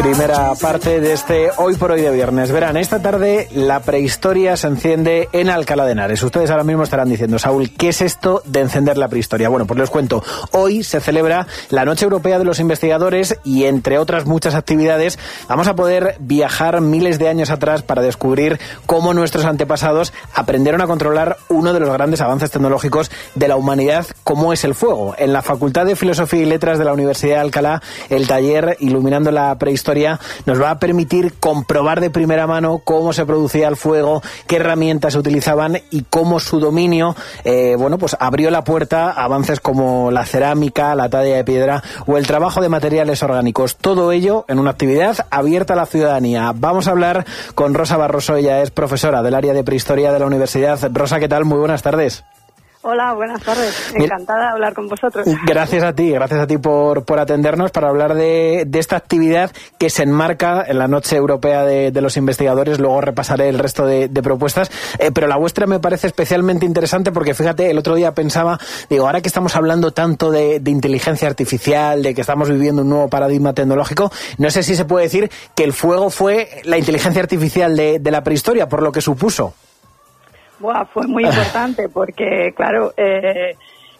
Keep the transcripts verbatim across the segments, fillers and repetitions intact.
Primera parte de este Hoy por Hoy de viernes. Verán, esta tarde la prehistoria se enciende en Alcalá de Henares. Ustedes ahora mismo estarán diciendo, Saúl, ¿qué es esto de encender la prehistoria? Bueno, pues les cuento. Hoy se celebra la Noche Europea de los Investigadores y, entre otras muchas actividades, vamos a poder viajar miles de años atrás para descubrir cómo nuestros antepasados aprendieron a controlar uno de los grandes avances tecnológicos de la humanidad, como es el fuego. En la Facultad de Filosofía y Letras de la Universidad de Alcalá, el taller Iluminando la Prehistoria nos va a permitir comprobar de primera mano cómo se producía el fuego, qué herramientas se utilizaban y cómo su dominio eh, bueno, pues abrió la puerta a avances como la cerámica, la talla de piedra o el trabajo de materiales orgánicos. Todo ello en una actividad abierta a la ciudadanía. Vamos a hablar con Rosa Barroso, ella es profesora del área de prehistoria de la universidad. Rosa, ¿qué tal? Muy buenas tardes. Hola, buenas tardes. Encantada de hablar con vosotros. Gracias a ti, gracias a ti por, por atendernos para hablar de, de esta actividad que se enmarca en la Noche Europea de, de los Investigadores. Luego repasaré el resto de, de propuestas, eh, pero la vuestra me parece especialmente interesante porque, fíjate, el otro día pensaba, digo, ahora que estamos hablando tanto de, de inteligencia artificial, de que estamos viviendo un nuevo paradigma tecnológico, no sé si se puede decir que el fuego fue la inteligencia artificial de, de la prehistoria, por lo que supuso. Buah, fue muy importante porque, claro, eh,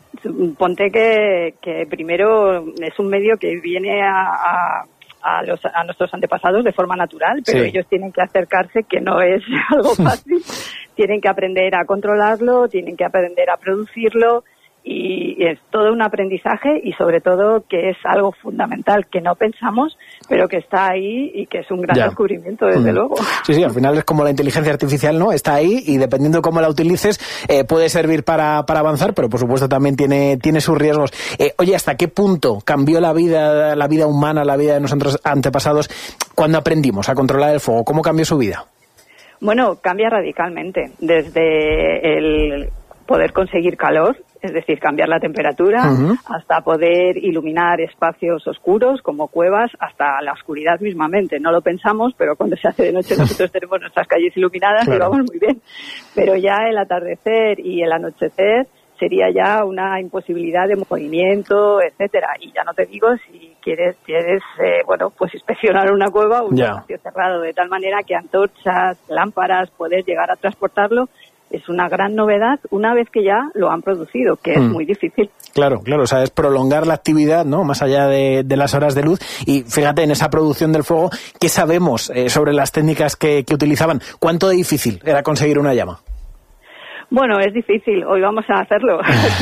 ponte que, que primero es un medio que viene a, a, a, los, a nuestros antepasados de forma natural, pero sí, ellos tienen que acercarse, que no es algo fácil, tienen que aprender a controlarlo, tienen que aprender a producirlo, y es todo un aprendizaje y sobre todo que es algo fundamental que no pensamos pero que está ahí y que es un gran ya. descubrimiento desde mm. luego. Sí, sí, al final es como la inteligencia artificial, ¿no? Está ahí y dependiendo de cómo la utilices eh, puede servir para, para avanzar, pero por supuesto también tiene, tiene sus riesgos. Eh, oye, ¿hasta qué punto cambió la vida, la vida humana, la vida de nuestros antepasados cuando aprendimos a controlar el fuego? ¿Cómo cambió su vida? Bueno, cambia radicalmente, desde el poder conseguir calor, es decir, cambiar la temperatura, uh-huh. hasta poder iluminar espacios oscuros como cuevas, hasta la oscuridad mismamente. No lo pensamos, pero cuando se hace de noche nosotros tenemos nuestras calles iluminadas claro. y vamos muy bien. Pero ya el atardecer y el anochecer sería ya una imposibilidad de movimiento, etcétera. Y ya no te digo si quieres, quieres eh, bueno, pues inspeccionar una cueva o un yeah. espacio cerrado, de tal manera que antorchas, lámparas, poder llegar a transportarlo es una gran novedad una vez que ya lo han producido, que es mm. muy difícil. Claro, claro, o sea, es prolongar la actividad, ¿no?, más allá de, de las horas de luz. Y fíjate, en esa producción del fuego, ¿qué sabemos eh, sobre las técnicas que, que utilizaban? ¿Cuánto de difícil era conseguir una llama? Bueno, es difícil, hoy vamos a hacerlo.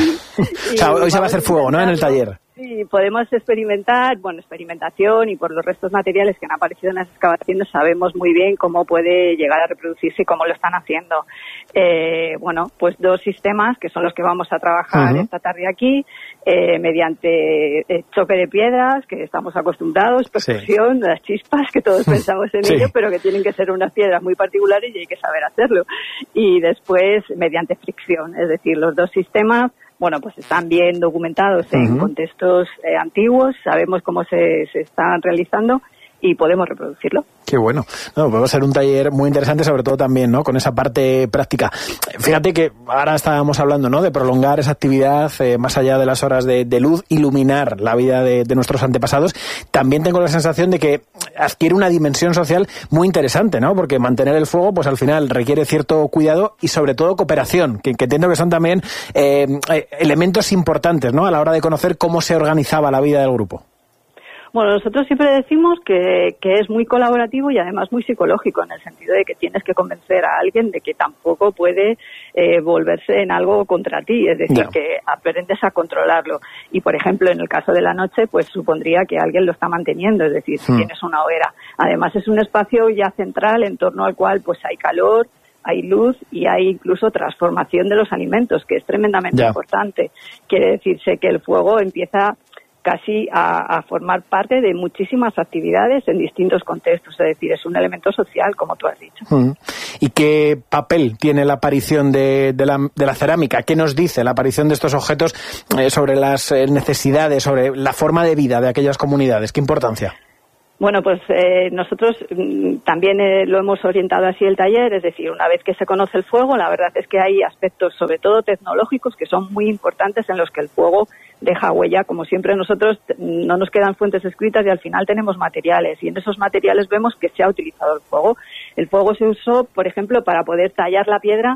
O sea, hoy se va a hacer fuego, ¿no?, en el taller. Sí, podemos experimentar, bueno, experimentación y por los restos materiales que han aparecido en las excavaciones sabemos muy bien cómo puede llegar a reproducirse y cómo lo están haciendo. Eh, bueno, pues dos sistemas que son los que vamos a trabajar uh-huh. esta tarde aquí, eh, mediante eh, choque de piedras, que estamos acostumbrados, percusión, sí. las chispas, que todos pensamos en sí. ello, pero que tienen que ser unas piedras muy particulares y hay que saber hacerlo. Y después, mediante fricción, es decir, los dos sistemas bueno, pues están bien documentados en uh-huh. contextos eh, antiguos, sabemos cómo se, se están realizando y podemos reproducirlo. Qué bueno. No, pues va a ser un taller muy interesante, sobre todo también, ¿no?, con esa parte práctica. Fíjate que ahora estábamos hablando, ¿no?, de prolongar esa actividad eh, más allá de las horas de, de luz, iluminar la vida de, de nuestros antepasados. También tengo la sensación de que adquiere una dimensión social muy interesante, ¿no?, porque mantener el fuego, pues al final requiere cierto cuidado y sobre todo cooperación, que, que entiendo que son también eh, elementos importantes, ¿no?, a la hora de conocer cómo se organizaba la vida del grupo. Bueno, nosotros siempre decimos que, que es muy colaborativo y además muy psicológico, en el sentido de que tienes que convencer a alguien de que tampoco puede eh, volverse en algo contra ti, es decir, no. que aprendes a controlarlo. Y, por ejemplo, en el caso de la noche, pues supondría que alguien lo está manteniendo, es decir, si hmm. tienes una hoguera. Además, es un espacio ya central en torno al cual pues hay calor, hay luz y hay incluso transformación de los alimentos, que es tremendamente ya. importante. Quiere decirse que el fuego empieza casi a, a formar parte de muchísimas actividades en distintos contextos, es decir, es un elemento social, como tú has dicho. Mm. ¿Y qué papel tiene la aparición de, de, la, de la cerámica? ¿Qué nos dice la aparición de estos objetos eh, sobre las eh, necesidades, sobre la forma de vida de aquellas comunidades? ¿Qué importancia? Bueno, pues eh, nosotros mm, también eh, lo hemos orientado así el taller, es decir, una vez que se conoce el fuego, la verdad es que hay aspectos, sobre todo tecnológicos, que son muy importantes en los que el fuego deja huella. Como siempre, nosotros no nos quedan fuentes escritas y al final tenemos materiales, y en esos materiales vemos que se ha utilizado el fuego. El fuego se usó, por ejemplo, para poder tallar la piedra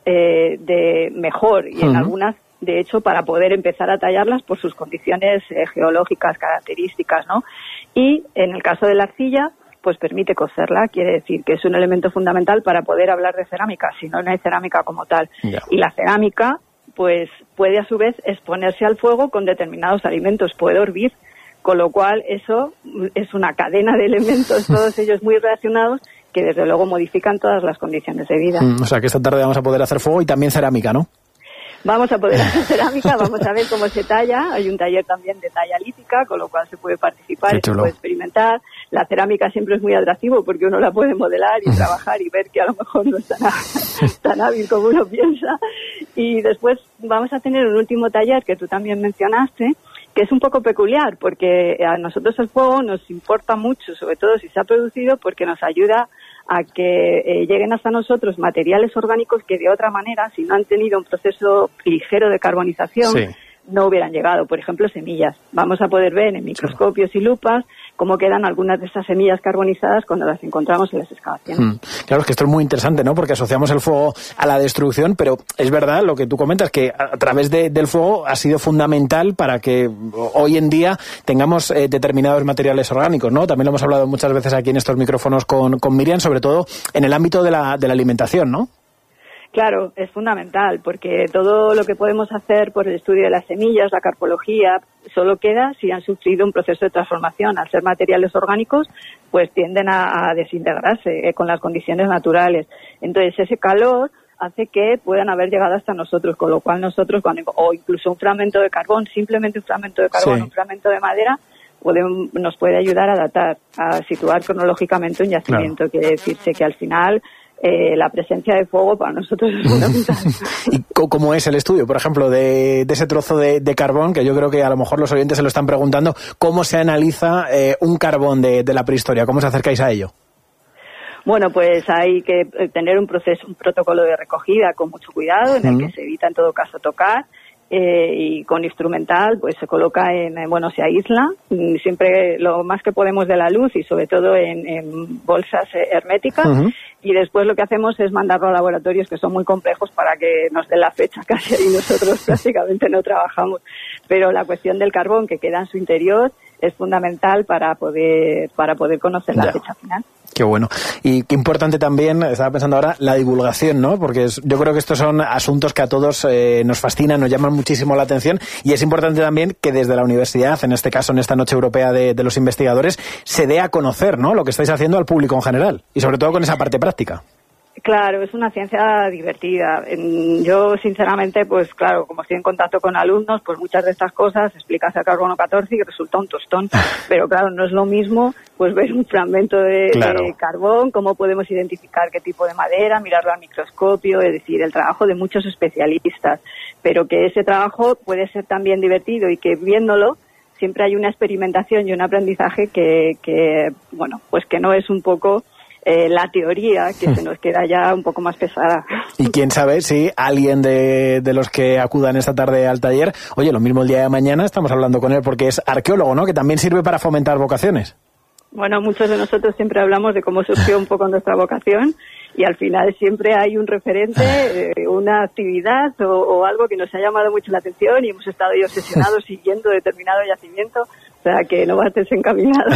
eh, de mejor, y en uh-huh. algunas, de hecho, para poder empezar a tallarlas por sus condiciones eh, geológicas, características, ¿no? Y en el caso de la arcilla, pues permite cocerla, quiere decir que es un elemento fundamental para poder hablar de cerámica, si no, no hay cerámica como tal. Yeah. Y la cerámica, pues puede a su vez exponerse al fuego con determinados alimentos, puede hervir, con lo cual eso es una cadena de elementos, todos ellos muy relacionados, que desde luego modifican todas las condiciones de vida. Mm, o sea que esta tarde vamos a poder hacer fuego y también cerámica, ¿no? Vamos a poder hacer cerámica, vamos a ver cómo se talla. Hay un taller también de talla lítica, con lo cual se puede participar y se puede experimentar. La cerámica siempre es muy atractivo porque uno la puede modelar y trabajar y ver que a lo mejor no es tan, tan hábil como uno piensa. Y después vamos a tener un último taller que tú también mencionaste, que es un poco peculiar porque a nosotros el fuego nos importa mucho, sobre todo si se ha producido, porque nos ayuda a que eh, lleguen hasta nosotros materiales orgánicos que de otra manera, si no han tenido un proceso ligero de carbonización, sí. no hubieran llegado. Por ejemplo, semillas. Vamos a poder ver en microscopios y lupas cómo quedan algunas de esas semillas carbonizadas cuando las encontramos en las excavaciones. Mm. Claro, es que esto es muy interesante, ¿no? Porque asociamos el fuego a la destrucción, pero es verdad lo que tú comentas, que a través de, del fuego ha sido fundamental para que hoy en día tengamos eh, determinados materiales orgánicos, ¿no? También lo hemos hablado muchas veces aquí en estos micrófonos con, con Miriam, sobre todo en el ámbito de la, de la alimentación, ¿no? Claro, es fundamental, porque todo lo que podemos hacer por el estudio de las semillas, la carpología, solo queda si han sufrido un proceso de transformación. Al ser materiales orgánicos, pues tienden a, a desintegrarse eh, con las condiciones naturales. Entonces, ese calor hace que puedan haber llegado hasta nosotros, con lo cual nosotros, cuando, o incluso un fragmento de carbón, simplemente un fragmento de carbón, sí. un fragmento de madera, Puede, nos puede ayudar a datar, a situar cronológicamente un yacimiento. Claro. Quiere decirse que al final eh, la presencia de fuego para nosotros es fundamental. ¿Y cómo es el estudio, por ejemplo, de, de ese trozo de, de carbón? Que yo creo que a lo mejor los oyentes se lo están preguntando. ¿Cómo se analiza eh, un carbón de, de la prehistoria? ¿Cómo os acercáis a ello? Bueno, pues hay que tener un proceso, un protocolo de recogida con mucho cuidado, en el uh-huh. que se evita en todo caso tocar. Eh, y con instrumental pues se coloca en, bueno, se aísla siempre lo más que podemos de la luz y sobre todo en, en bolsas herméticas uh-huh. y después lo que hacemos es mandarlo a laboratorios que son muy complejos para que nos den la fecha casi y nosotros prácticamente no trabajamos, pero la cuestión del carbón que queda en su interior es fundamental para poder para poder conocer la ya. fecha final. Qué bueno. Y qué importante también, estaba pensando ahora, la divulgación, ¿no? Porque es, yo creo que estos son asuntos que a todos eh, nos fascinan, nos llaman muchísimo la atención y es importante también que desde la universidad, en este caso en esta Noche Europea de, de los Investigadores, se dé a conocer, ¿no? Lo que estáis haciendo al público en general y sobre todo con esa parte práctica. Claro, es una ciencia divertida. Yo, sinceramente, pues claro, como estoy en contacto con alumnos, pues muchas de estas cosas explicas el carbono catorce y resulta un tostón. Pero claro, no es lo mismo pues ver un fragmento de, claro. de carbón, cómo podemos identificar qué tipo de madera, mirarlo al microscopio, es decir, el trabajo de muchos especialistas. Pero que ese trabajo puede ser también divertido y que viéndolo siempre hay una experimentación y un aprendizaje que, que bueno, pues que no es un poco Eh, la teoría, que se nos queda ya un poco más pesada. Y quién sabe si alguien de, de los que acudan esta tarde al taller, oye, lo mismo el día de mañana estamos hablando con él porque es arqueólogo, ¿no? Que también sirve para fomentar vocaciones. Bueno, muchos de nosotros siempre hablamos de cómo surgió un poco nuestra vocación y al final siempre hay un referente, eh, una actividad o, o algo que nos ha llamado mucho la atención y hemos estado ahí obsesionados siguiendo determinado yacimiento. O sea, que no vas desencaminado.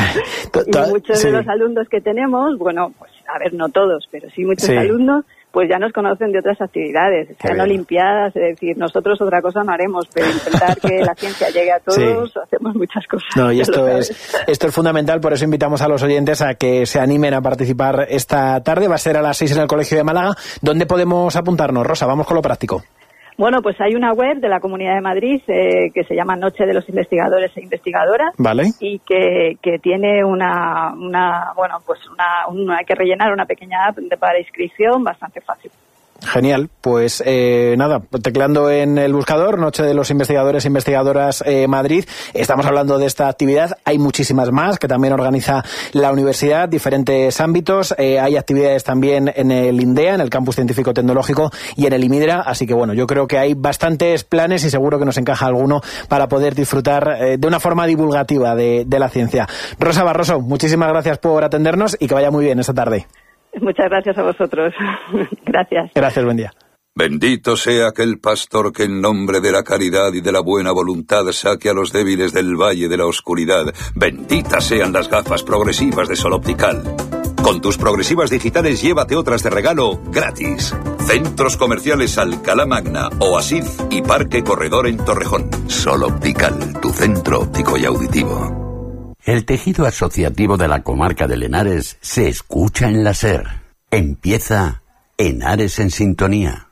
Y muchos sí. de los alumnos que tenemos, bueno, pues a ver, no todos, pero sí muchos sí. alumnos, pues ya nos conocen de otras actividades, sean olimpiadas, es decir, nosotros otra cosa no haremos, pero intentar que la ciencia llegue a todos, sí. hacemos muchas cosas. No, y esto es, esto es fundamental, por eso invitamos a los oyentes a que se animen a participar esta tarde, va a ser a las seis en el Colegio de Málaga. ¿Dónde podemos apuntarnos, Rosa? Vamos con lo práctico. Bueno, pues hay una web de la Comunidad de Madrid eh, que se llama Noche de los Investigadores e Investigadoras. Vale. Y que, que tiene una, una, bueno, pues una, una, hay que rellenar una pequeña app de, para inscripción bastante fácil. Genial, pues eh, nada, tecleando en el buscador, Noche de los Investigadores e Investigadoras eh, Madrid, estamos hablando de esta actividad, hay muchísimas más que también organiza la universidad, diferentes ámbitos, eh, hay actividades también en el INDEA, en el Campus Científico Tecnológico y en el IMIDRA, así que bueno, yo creo que hay bastantes planes y seguro que nos encaja alguno para poder disfrutar eh, de una forma divulgativa de, de la ciencia. Rosa Barroso, muchísimas gracias por atendernos y que vaya muy bien esta tarde. Muchas gracias a vosotros. Gracias. Gracias, buen día. Bendito sea aquel pastor que en nombre de la caridad y de la buena voluntad saque a los débiles del valle de la oscuridad. Benditas sean las gafas progresivas de Sol Optical. Con tus progresivas digitales llévate otras de regalo gratis. Centros comerciales Alcalá Magna, Oasis y Parque Corredor en Torrejón. Sol Optical, tu centro óptico y auditivo. El tejido asociativo de la comarca de Henares se escucha en la SER. Empieza Henares en Sintonía.